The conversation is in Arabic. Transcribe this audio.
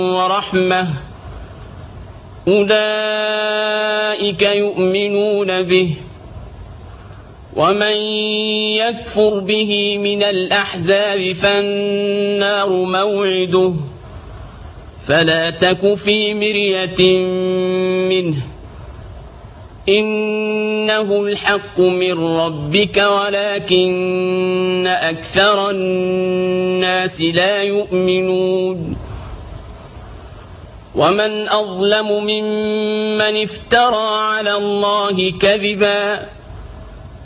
ورحمة أولئك يؤمنون به ومن يكفر به من الأحزاب فالنار موعده فلا تك في مرية منه إنه الحق من ربك ولكن أكثر الناس لا يؤمنون ومن أظلم ممن افترى على الله كذبا